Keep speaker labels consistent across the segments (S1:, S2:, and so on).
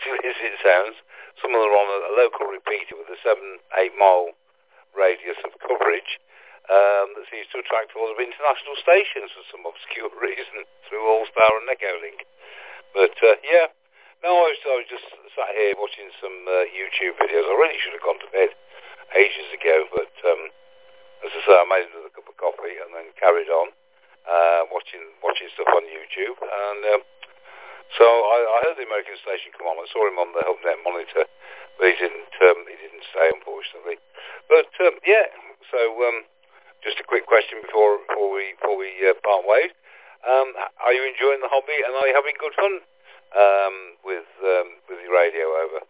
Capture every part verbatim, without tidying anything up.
S1: silly as it sounds, some of them are on a, a local repeater with a seven, eight mile radius of coverage um, that seems to attract a lot of international stations for some obscure reason through All-Star and Echolink. But uh, yeah, no, I was, I was just sat here watching some uh, YouTube videos. I really should have gone to bed ages ago, but um, as I say, I made another cup of coffee and then carried on uh, watching watching stuff on YouTube. And um, so I, I heard the American station come on. I saw him on the HubNet monitor, but he didn't um, he didn't stay, unfortunately. But um, yeah, so um, just a quick question before before we before we uh, part ways. Um, are you enjoying the hobby, and are you having good fun um, with um, with your radio over?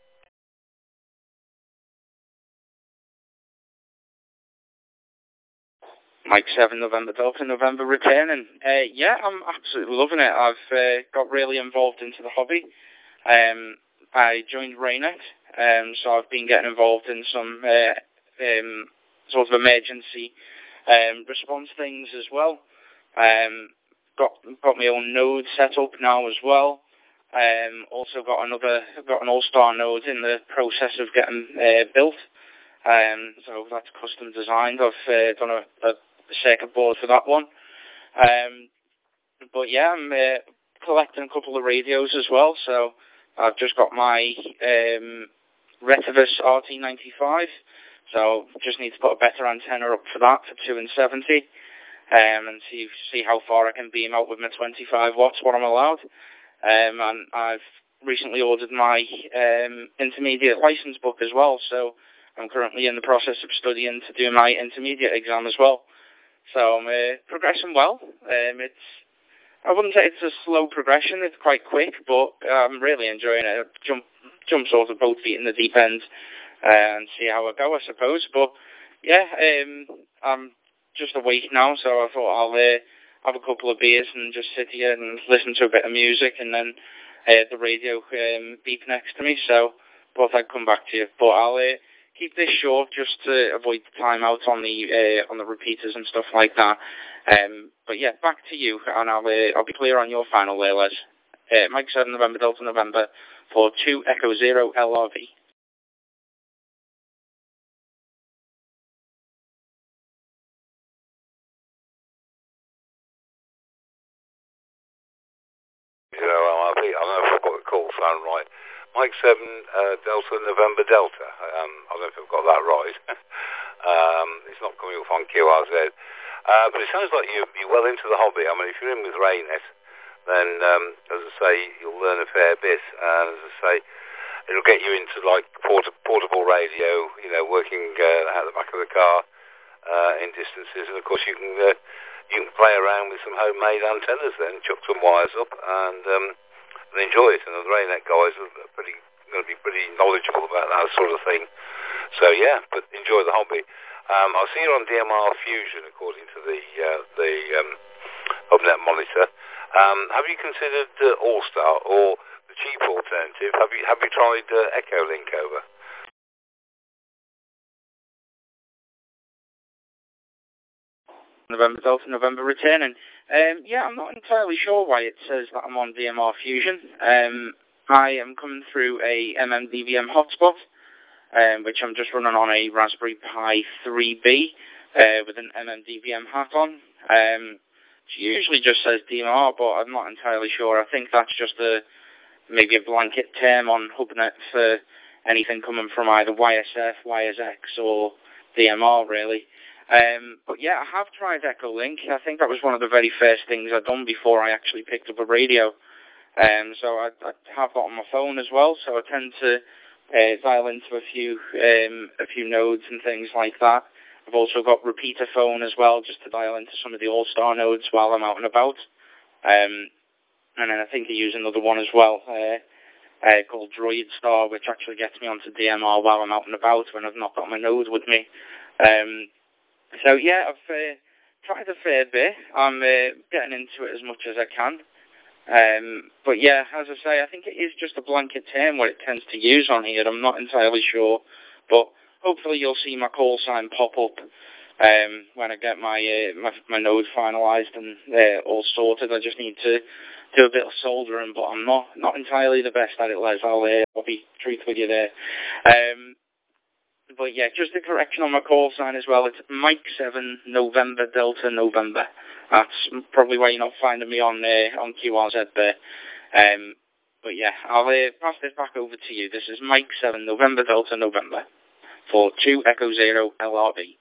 S2: Mike seven, November Delta, November returning. Uh, yeah, I'm absolutely loving it. I've uh, got really involved into the hobby. Um, I joined Raynet, um, so I've been getting involved in some uh, um, sort of emergency um, response things as well. Um, got got my own node set up now as well. Um, also got another got an All-Star node in the process of getting uh, built. Um, so that's custom designed. I've uh, done a, a circuit board for that one. Um, but yeah, I'm uh, collecting a couple of radios as well. So I've just got my um, Retevis R T ninety-five. So just need to put a better antenna up for that for two and seventy, um, and see see how far I can beam out with my twenty-five watts, what I'm allowed. Um, and I've recently ordered my um, intermediate license book as well. So I'm currently in the process of studying to do my intermediate exam as well. So I'm uh, progressing well. Um, it's I wouldn't say it's a slow progression. It's quite quick, but I'm really enjoying it. Jump, jump sort of both feet in the deep end uh, and see how I go, I suppose. But yeah, um, I'm just awake now, so I thought I'll uh, have a couple of beers and just sit here and listen to a bit of music, and then uh, the radio um, beep next to me. So thought I'd come back to you, but I'll. Uh, Keep this short just to avoid the timeouts on the uh, on the repeaters and stuff like that. Um, but yeah, back to you, and I'll uh, I'll be clear on your final there, Les. Uh, Mike seven, November Delta, November for two Echo Zero L R V.
S1: Zero L R V. I don't know if I've got the call sound right. Mike seven, uh, Delta, November Delta. Um, I don't know if I've got that right. um, it's not coming up on Q R Z. Uh, but it sounds like you, you're well into the hobby. I mean, if you're in with Raynet, then, um, as I say, you'll learn a fair bit. And as I say, it'll get you into, like, port- portable radio, you know, working uh, out the back of the car uh, in distances. And, of course, you can uh, you can play around with some homemade antennas then, chuck some wires up and, um, and enjoy it. And the Raynet guys are pretty going to be pretty knowledgeable about that sort of thing. So, yeah, but enjoy the hobby. Um, I'll see you on D M R Fusion, according to the uh, the um, HubNet monitor. Um, have you considered uh, All-Star or the cheap alternative? Have you have you tried uh, Echolink over?
S2: November Delta, November returning. Um, yeah, I'm not entirely sure why it says that I'm on D M R Fusion. Um, I am coming through a M M D V M hotspot, um, which I'm just running on a Raspberry Pi three B uh, with an M M D V M hat on. Um, it usually just says D M R, but I'm not entirely sure. I think that's just a maybe a blanket term on HubNet for anything coming from either Y S F, Y S X, or D M R, really. Um, but yeah, I have tried Echolink. I think that was one of the very first things I'd done before I actually picked up a radio. Um, so I, I have that on my phone as well, so I tend to uh, dial into a few um, a few nodes and things like that. I've also got repeater phone as well, just to dial into some of the All-Star nodes while I'm out and about. Um, and then I think I use another one as well, uh, uh, called Droid Star, which actually gets me onto D M R while I'm out and about when I've not got my node with me. Um, so yeah, I've uh, tried a fair bit. I'm uh, getting into it as much as I can. Um, but yeah, as I say, I think it is just a blanket term what it tends to use on here. I'm not entirely sure, but hopefully you'll see my call sign pop up um, when I get my, uh, my my node finalised and uh, all sorted. I just need to do a bit of soldering, but I'm not not entirely the best at it, Les. I'll, uh, I'll be truth with you there. Um, but yeah, just a correction on my call sign as well. It's Mike seven November Delta November. That's probably why you're not finding me on uh, on Q R Z there. Um, but yeah, I'll uh, pass this back over to you. This is Mike seven November Delta November for two Echo Zero L R V.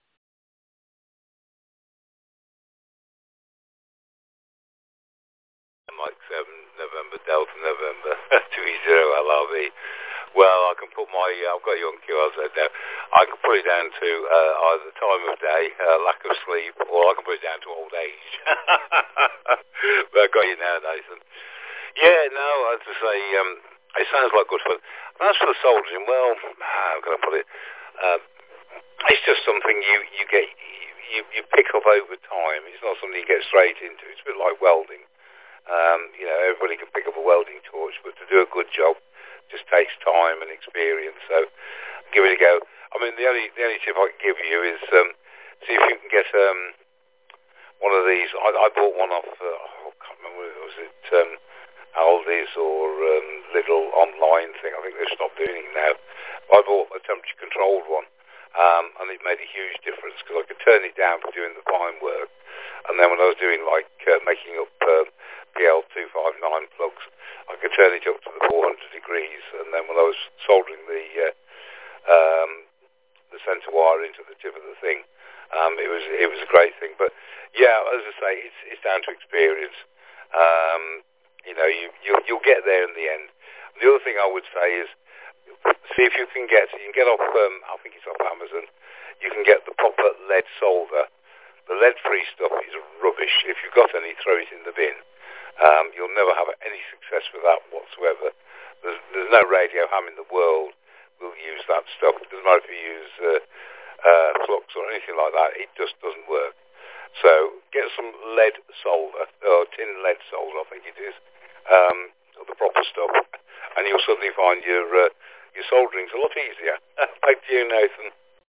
S1: Mike seven November Delta November two zero L R V. Well, I can put my, uh, I've got you on Q R Z now. I can put it down to uh, either time of day, uh, lack of sleep, or I can put it down to old age. But I've got you now, Nathan. Yeah, no, as I say, um, it sounds like good fun. And as for the soldiering, well, how can I put it? Uh, it's just something you, you get, you, you pick up over time. It's not something you get straight into. It's a bit like welding. Um, you know, everybody can pick up a welding torch, but to do a good job just takes time and experience. So give it a go. I mean, the only the only tip I can give you is um, see if you can get um, one of these. I, I bought one off. Uh, oh, I can't remember. Was it um, Aldi's or um, Lidl online thing? I think they've stopped doing it now. I bought a temperature controlled one, um, and it made a huge difference because I could turn it down for doing the fine work, and then when I was doing like uh, making up uh, P L two fifty-nine plugs, I could turn it up to the four hundred degrees, and then when I was soldering the uh, um, the centre wire into the tip of the thing, um, it was it was a great thing. But yeah, as I say, it's it's down to experience. Um, you know, you you'll, you'll get there in the end. The other thing I would say is see if you can get you can get off. Um, I think it's off Amazon. You can get the proper lead solder. The lead-free stuff is rubbish. If you've got any, throw it in the bin. Um, you'll never have any success with that whatsoever. There's, there's no radio ham in the world will use that stuff. It doesn't matter if you use uh, uh, flux or anything like that. It just doesn't work. So get some lead solder, or tin lead solder, I think it is, um, the proper stuff, and you'll suddenly find your uh, your soldering's a lot easier. Back to you, Nathan.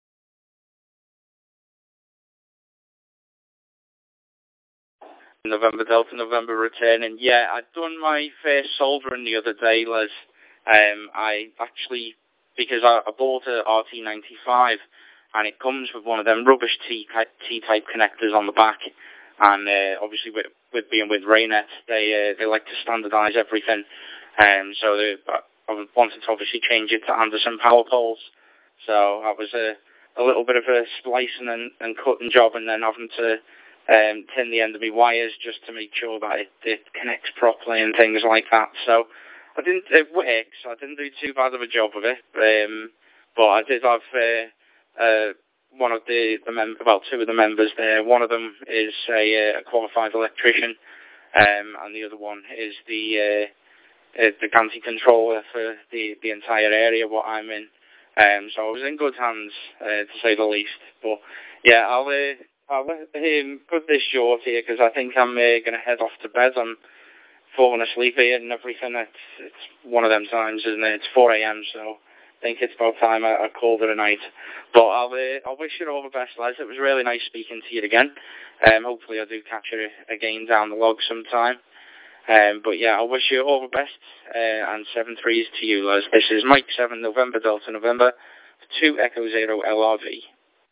S2: November Delta November returning. Yeah, I'd done my first soldering the other day, Les. Um, I actually, because I, I bought a R T ninety-five, and it comes with one of them rubbish T-type, T-type connectors on the back. And uh, obviously, with, with being with Raynet, they uh, they like to standardise everything. Um, so they, I wanted to obviously change it to Anderson power poles. So that was a, a little bit of a splicing and, and cutting job, and then having to Um, tin the end of my wires just to make sure that it, it connects properly and things like that. So I didn't, it works. I didn't do too bad of a job of it. Um, but I did have uh, uh, one of the, the mem- well, two of the members there. One of them is a, a qualified electrician, um, and the other one is the uh, uh, the Ganti controller for the, the entire area what I'm in. Um, so I was in good hands, uh, to say the least. But yeah, I'll. Uh, I'll um, cut this short here because I think I'm uh, going to head off to bed. I'm falling asleep here and everything. It's, it's one of them times, isn't it? It's four a.m., so I think it's about time I, I called it a night. But I'll, uh, I'll wish you all the best, Les. It was really nice speaking to you again. Um, hopefully I do catch you again down the log sometime. Um, but yeah, I wish you all the best, uh, and seven threes to you, Les. This is Mike seven November Delta November, two Echo Zero L R V.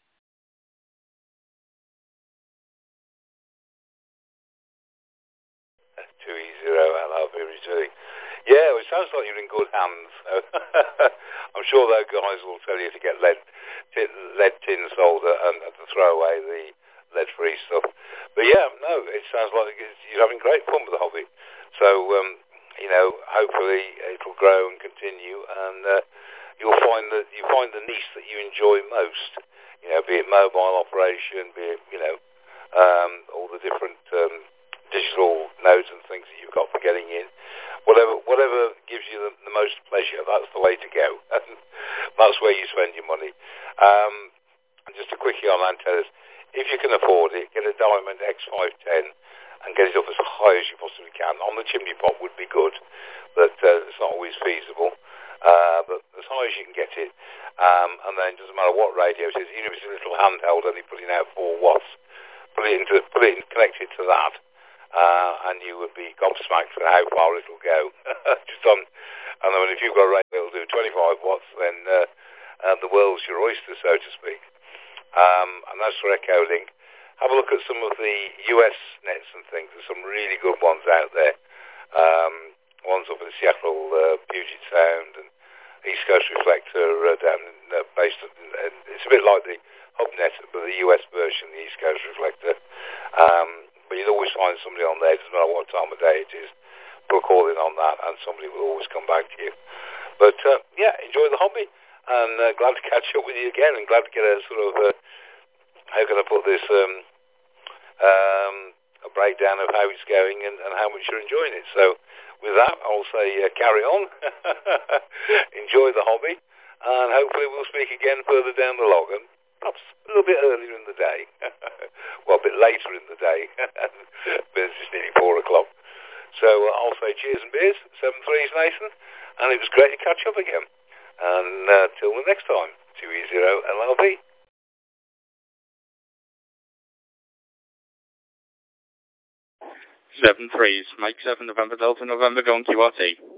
S1: two E zero L R V returning. Yeah, well, it sounds like you're in good hands. I'm sure those guys will tell you to get lead tin, lead tin solder and to throw away the lead-free stuff. But yeah, no, it sounds like you're having great fun with the hobby. So, um, you know, hopefully it'll grow and continue, and uh, you'll find that you find the niche that you enjoy most. You know, be it mobile operation, be it, you know, um, all the different um, digital nodes and things that you've got for getting in. Whatever whatever gives you the, the most pleasure, that's the way to go. That's where you spend your money. Um, and just a quickie on antennas. If you can afford it, get a Diamond X five ten and get it up as high as you possibly can. On the chimney pot would be good, but uh, it's not always feasible. Uh, but as high as you can get it. Um, and then it doesn't matter what radio it is, even if it's a little handheld only putting out four watts, put it into, put it in, connect it to that. Uh, and you would be gobsmacked for how far it'll go. Just on And then if you've got a radio that'll do twenty-five watts, then uh, uh, the world's your oyster, so to speak. Um, and that's for Echolink. Have a look at some of the U S nets and things. There's some really good ones out there. Um, ones up in Seattle, uh, Puget Sound, and East Coast Reflector uh, down in, uh, based on, uh, it's a bit like the HubNet, but the U S version, the East Coast Reflector. Um, but you'll always find somebody on there, doesn't matter what time of day it is, book all in on that, and somebody will always come back to you. But uh, yeah, enjoy the hobby, and uh, glad to catch up with you again, and glad to get a sort of, uh, how can I put this, um, um, a breakdown of how it's going and, and how much you're enjoying it. So with that, I'll say uh, carry on, enjoy the hobby, and hopefully we'll speak again further down the log, and perhaps a little bit earlier in the day. Well, a bit later in the day, but it's just nearly four o'clock. So uh, I'll say cheers and beers, seven threes, Nathan, and it was great to catch up again. And uh, till the next time, two E zero L L V.
S2: Seven threes, Mike seven, November Delta, November, going Q R T.